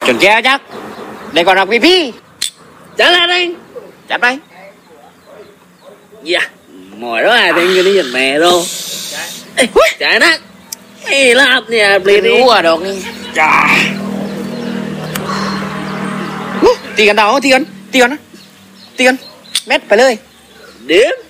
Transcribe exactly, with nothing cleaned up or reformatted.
จนแก้วจักได้ก่อนรับพี่พี่ trả lại đây จัดไป dạ mỏi đó ai tên cái đi nhìn mẹ đâu ê chạy đó ê lạp nè เรี bì ยน đi รู้อ่ะดอกนี่จ้าตีกันดาวตีกันตีกันนะตีกันแมทไปเลย điểm